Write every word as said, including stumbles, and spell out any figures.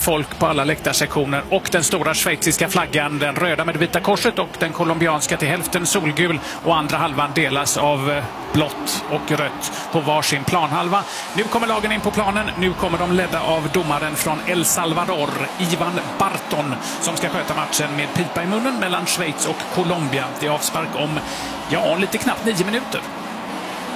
folk på alla läktarsektioner och den stora schweiziska flaggan, den röda med det vita korset och den colombianska till hälften solgul och andra halvan delas av blått och rött på varsin planhalva. Nu kommer lagen in på planen, nu kommer de ledda av domaren från El Salvador, Ivan Barton, som ska sköta matchen med pipa i munnen mellan Schweiz och Colombia. Det är avspark om, ja, lite knappt nio minuter.